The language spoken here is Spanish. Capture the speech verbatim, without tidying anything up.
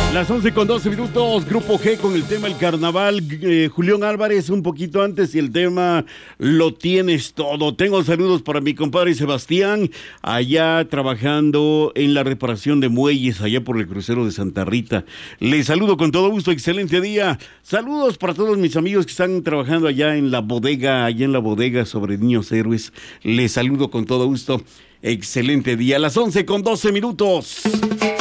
Las once con doce minutos, Grupo G con el tema El Carnaval. Eh, Julián Álvarez un poquito antes y el tema Lo Tienes Todo. Tengo saludos para mi compadre Sebastián, allá trabajando en la reparación de muelles, allá por el crucero de Santa Rita. Les saludo con todo gusto, excelente día. Saludos para todos mis amigos que están trabajando allá en la bodega, allá en la bodega sobre Niños Héroes. Les saludo con todo gusto, excelente día. A las once con doce minutos.